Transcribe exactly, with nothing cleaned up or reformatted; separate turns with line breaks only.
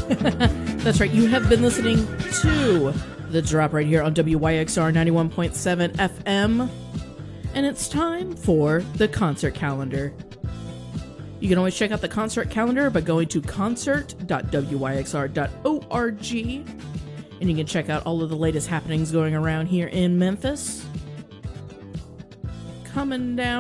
That's right. You have been listening to The Drop right here on W Y X R ninety-one point seven F M. And it's time for the concert calendar. You can always check out the concert calendar by going to concert dot w y x r dot org. And you can check out all of the latest happenings going around here in Memphis. Coming down